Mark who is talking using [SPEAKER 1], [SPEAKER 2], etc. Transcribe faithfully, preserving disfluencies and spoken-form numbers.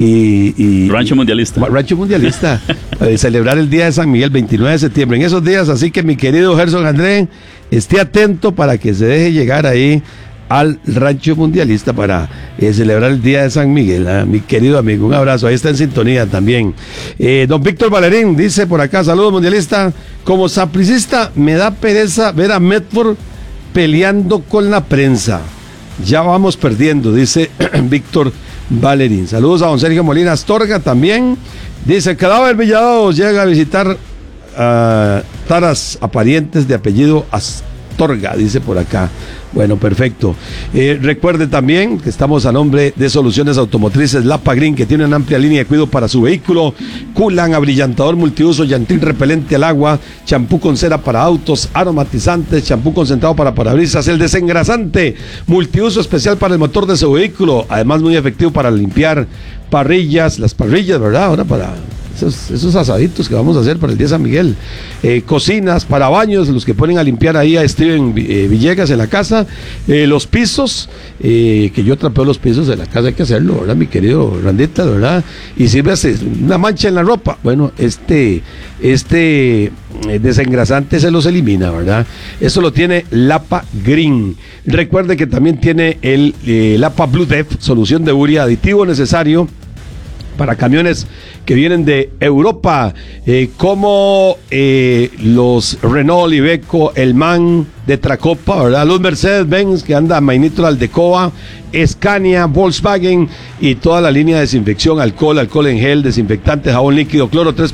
[SPEAKER 1] y, y
[SPEAKER 2] Rancho Mundialista.
[SPEAKER 1] Rancho Mundialista, eh, celebrar el Día de San Miguel, veintinueve de septiembre, en esos días, así que mi querido Gerson André, esté atento para que se deje llegar ahí al Rancho Mundialista para eh, celebrar el Día de San Miguel, ¿eh? Mi querido amigo, un abrazo, ahí está en sintonía también. Eh, don Víctor Valerín dice por acá, saludos mundialista, como sapricista me da pereza ver a Medford peleando con la prensa, ya vamos perdiendo, dice Víctor Valerín. Saludos a don Sergio Molina Astorga también, dice, Cadáver Villados llega a visitar a uh, taras a parientes de apellido Astorga, dice por acá. Bueno, perfecto. Eh, recuerde también que estamos a nombre de Soluciones Automotrices Lapa Green, que tiene una amplia línea de cuidado para su vehículo, culan, abrillantador multiuso, llantín repelente al agua, champú con cera para autos, aromatizantes, champú concentrado para parabrisas, el desengrasante multiuso especial para el motor de su vehículo, además muy efectivo para limpiar parrillas, las parrillas, ¿verdad? Ahora para Esos, esos asaditos que vamos a hacer para el día de San Miguel, eh, cocinas, para baños, los que ponen a limpiar ahí a Steven eh, Villegas en la casa, eh, los pisos, eh, que yo trapeo los pisos de la casa, hay que hacerlo, ¿verdad, mi querido Randita, ¿verdad? Y si ves una mancha en la ropa, bueno, este, este eh, desengrasante se los elimina, ¿verdad? Eso lo tiene Lapa Green. Recuerde que también tiene el eh, Lapa Blue Def, solución de urea, aditivo necesario para camiones que vienen de Europa, eh, como eh, los Renault, Iveco, el MAN de Tracopa, ¿verdad? Los Mercedes-Benz que anda Mainitro Aldecoa, Scania, Volkswagen y toda la línea de desinfección, alcohol, alcohol en gel, desinfectante, jabón líquido, cloro tres